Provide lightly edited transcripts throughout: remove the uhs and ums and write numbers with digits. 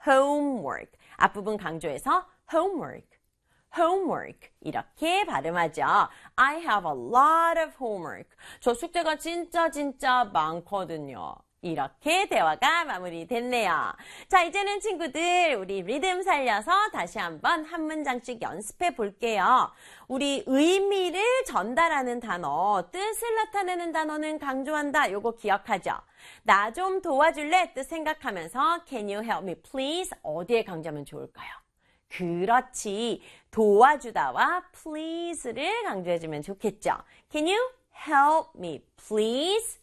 homework. 앞부분 강조해서 homework. homework 이렇게 발음하죠. I have a lot of homework. 저 숙제가 진짜 많거든요. 이렇게 대화가 마무리됐네요. 자, 이제는 친구들 우리 리듬 살려서 다시 한번 한 문장씩 연습해 볼게요. 우리 의미를 전달하는 단어, 뜻을 나타내는 단어는 강조한다. 요거 기억하죠? 나 좀 도와줄래? 뜻 생각하면서 Can you help me please? 어디에 강조하면 좋을까요? 그렇지. 도와주다와 please를 강조해주면 좋겠죠. Can you help me please?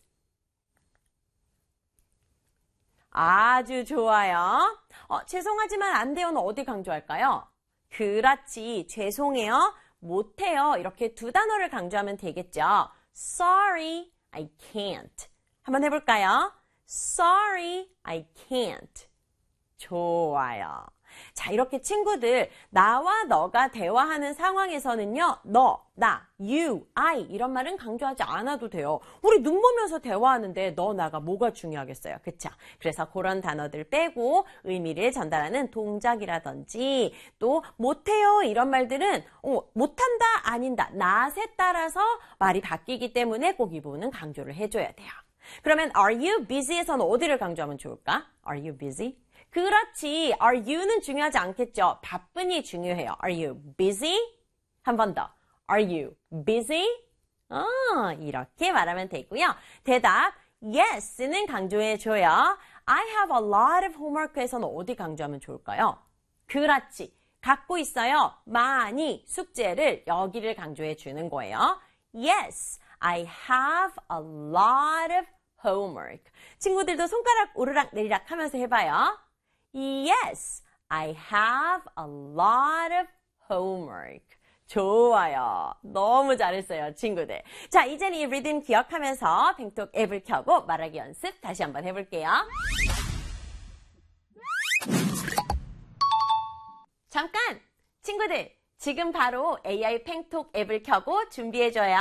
아주 좋아요. 죄송하지만 안 돼요는 어디 강조할까요? 그렇지. 죄송해요. 못해요. 이렇게 두 단어를 강조하면 되겠죠. Sorry, I can't. 한번 해볼까요? Sorry, I can't. 좋아요. 자, 이렇게 친구들 나와 너가 대화하는 상황에서는요. 너, 나, you, I 이런 말은 강조하지 않아도 돼요. 우리 눈 보면서 대화하는데 너, 나가 뭐가 중요하겠어요. 그쵸? 그래서 그런 단어들 빼고 의미를 전달하는 동작이라든지 또 못해요 이런 말들은 못한다, 아닌다, 낫에 따라서 말이 바뀌기 때문에 꼭 이 부분은 강조를 해줘야 돼요. 그러면 are you busy에서는 어디를 강조하면 좋을까? Are you busy? 그렇지. Are you는 중요하지 않겠죠. 바쁘니 중요해요. Are you busy? 한 번 더. Are you busy? 이렇게 말하면 되고요. 대답 Yes는 강조해줘요. I have a lot of homework에서는 어디 강조하면 좋을까요? 그렇지. 갖고 있어요. 많이 숙제를 여기를 강조해 주는 거예요. Yes, I have a lot of homework. 친구들도 손가락 오르락 내리락 하면서 해봐요. Yes, I have a lot of homework. 좋아요. 너무 잘했어요, 친구들. 자, 이제는 이 리듬 기억하면서 뱅톡 앱을 켜고 말하기 연습 다시 한번 해볼게요. 잠깐! 친구들, 지금 바로 AI 팽톡 앱을 켜고 준비해줘요.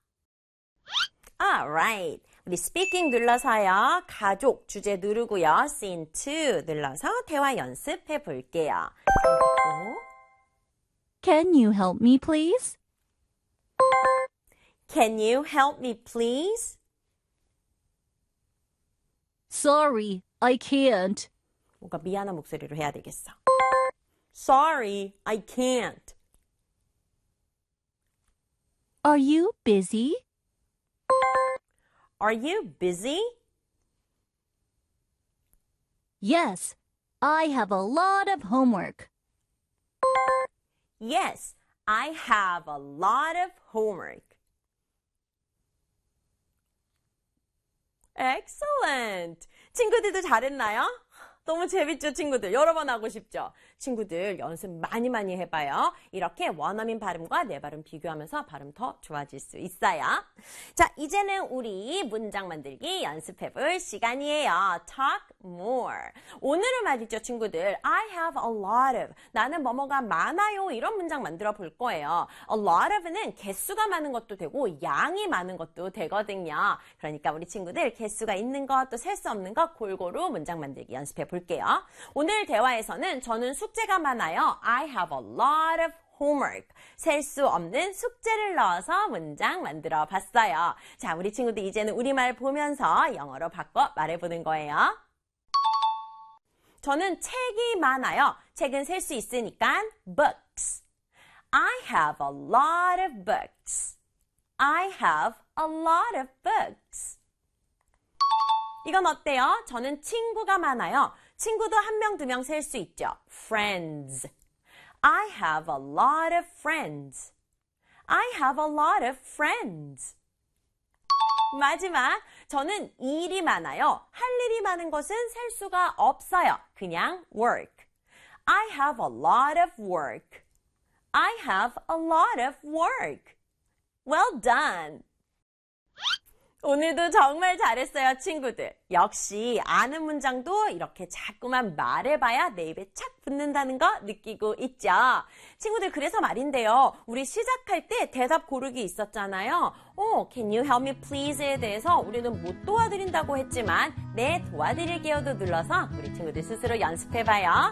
Alright. 우리 speaking 눌러서요. 가족 주제 누르고요. scene 2 눌러서 대화 연습해 볼게요. Can you help me, please? Can you help me, please? Sorry, I can't. 뭔가 미안한 목소리로 해야 되겠어. Sorry, I can't. Are you busy? Are you busy? Yes, I have a lot of homework. Yes, I have a lot of homework. Excellent! 친구들도 잘했나요? 너무 재밌죠, 친구들? 여러 번 하고 싶죠? 친구들 연습 많이 해봐요. 이렇게 원어민 발음과 내 발음 비교하면서 발음 더 좋아질 수 있어요. 자, 이제는 우리 문장 만들기 연습해볼 시간이에요. Talk more. 오늘은 말이죠, 친구들. I have a lot of. 나는 뭐뭐가 많아요. 이런 문장 만들어 볼 거예요. A lot of는 개수가 많은 것도 되고 양이 많은 것도 되거든요. 그러니까 우리 친구들 개수가 있는 것, 또 셀 수 없는 것 골고루 문장 만들기 연습해 볼게요. 오늘 대화에서는 저는 숙제가 많아요. I have a lot of homework. 셀 수 없는 숙제를 넣어서 문장 만들어 봤어요. 자, 우리 친구들 이제는 우리말 보면서 영어로 바꿔 말해보는 거예요. 저는 책이 많아요. 책은 셀 수 있으니까 books. I have a lot of books. I have a lot of books. 이건 어때요? 저는 친구가 많아요. 친구도 한 명, 두 명 셀 수 있죠. Friends. I have a lot of friends. I have a lot of friends. 마지막, 저는 일이 많아요. 할 일이 많은 것은 셀 수가 없어요. 그냥 work. I have a lot of work. I have a lot of work. Well done. 오늘도 정말 잘했어요, 친구들. 역시 아는 문장도 이렇게 자꾸만 말해봐야 내 입에 착 붙는다는 거 느끼고 있죠? 친구들, 그래서 말인데요. 우리 시작할 때 대답 고르기 있었잖아요. Can you help me please에 대해서 우리는 못 도와드린다고 했지만 네, 도와드릴게요도 눌러서 우리 친구들 스스로 연습해봐요.